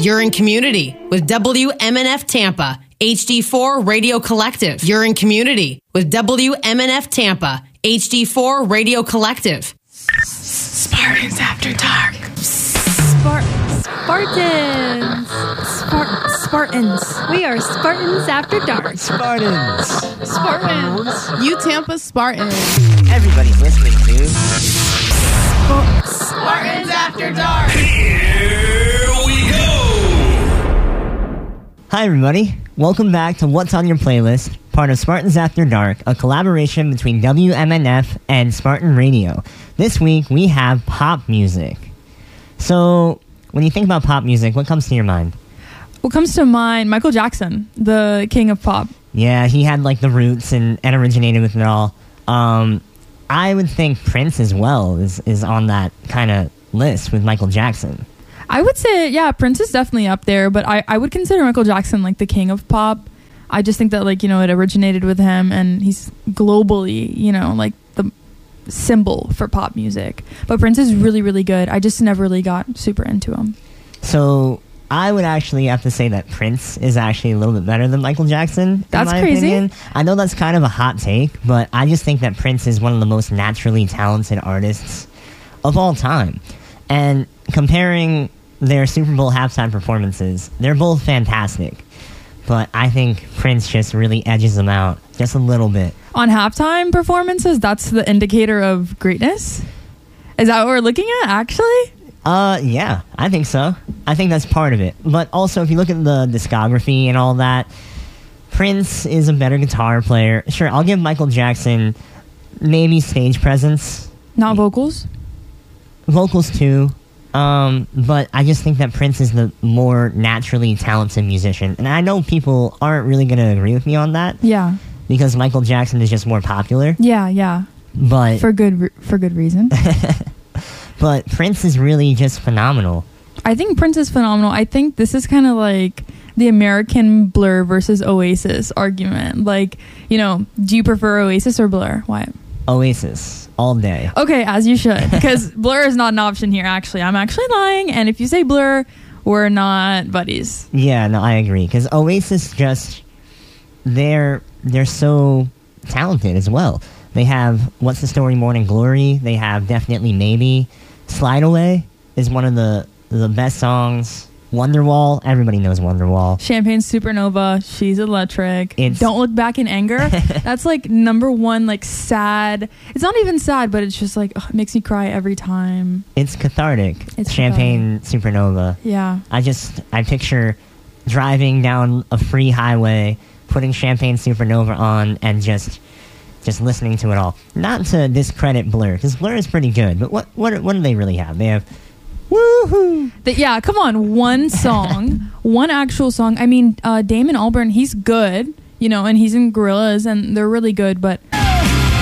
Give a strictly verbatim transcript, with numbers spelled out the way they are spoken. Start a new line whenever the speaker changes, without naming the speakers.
You're in community with W M N F Tampa, H D four Radio Collective. You're in community with W M N F Tampa, H D four Radio Collective.
Spartans After Dark.
Spart- Spartans. Spart- Spartans. We are Spartans After Dark.
Spartans.
Spartans. You Tampa Spartans.
Everybody's listening to
Sp-
Spartans After Dark.
Here we go.
Hi, everybody. Welcome back to What's on Your Playlist, part of Spartans After Dark, a collaboration between W M N F and Spartan Radio. This week, we have pop music. So, when you think about pop music, what comes to your mind?
What comes to mind? Michael Jackson, the king of pop.
Yeah, he had like the roots and, and originated with it all. Um, I would think Prince as well is, is on that kind of list with Michael Jackson.
I would say, yeah, Prince is definitely up there, but I, I would consider Michael Jackson like the king of pop. I just think that, like, you know, it originated with him and he's globally, you know, like the symbol for pop music. But Prince is really, really good. I just never really got super into him.
So I would actually have to say that Prince is actually a little bit better than Michael Jackson.
That's
in my
crazy.
Opinion. I know that's kind of a hot take, but I just think that Prince is one of the most naturally talented artists of all time. And comparing their Super Bowl halftime performances, they're both fantastic. But I think Prince just really edges them out just a little bit.
On halftime performances, that's the indicator of greatness? Is that what we're looking at, actually?
Uh, yeah, I think so. I think that's part of it. But also, if you look at the discography and all that, Prince is a better guitar player. Sure, I'll give Michael Jackson maybe stage presence.
Not vocals?
Vocals, too. Um, but I just think that Prince is the more naturally talented musician. And I know people aren't really going to agree with me on that.
Yeah.
Because Michael Jackson is just more popular.
Yeah, yeah.
But
For good, re- for good reason.
But Prince is really just phenomenal.
I think Prince is phenomenal. I think this is kind of like the American Blur versus Oasis argument. Like, you know, do you prefer Oasis or Blur? Why?
Oasis, all day.
Okay, as you should. Because Blur is not an option here, actually. I'm actually lying. And if you say Blur, we're not buddies.
Yeah, no, I agree. Because Oasis just, they're, they're so talented as well. They have What's the Story, Morning Glory. They have Definitely Maybe. Slide Away is one of the, the best songs. Wonderwall, everybody knows Wonderwall.
Champagne Supernova, She's Electric.
It's-
Don't Look Back in Anger. That's like number one, like sad. It's not even sad, but it's just like, ugh, it makes me cry every time.
It's cathartic.
It's
Champagne Supernova.
Yeah.
I just, I picture driving down a free highway, putting Champagne Supernova on, and just... just listening to it all. Not to discredit Blur, because Blur is pretty good, but what what what do they really have? They have woohoo.
The, yeah, come on, one song, one actual song. I mean, uh, Damon Albarn, he's good, you know, and he's in Gorillaz, and they're really good, but